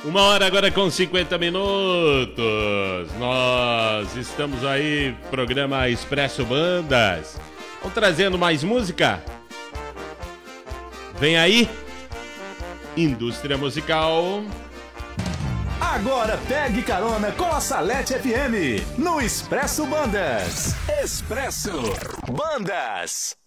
Uma hora agora com 50 minutos. Nós estamos aí, programa Expresso Bandas. Vamos trazendo mais música. Vem aí, indústria musical. Agora pegue carona com a Salete FM no Expresso Bandas. Expresso Bandas.